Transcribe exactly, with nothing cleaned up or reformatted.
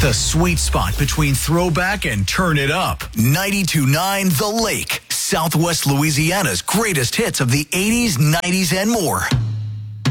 The sweet spot between throwback and turn it up. ninety-two point nine The Lake, Southwest Louisiana's greatest hits of the eighties, nineties, and more.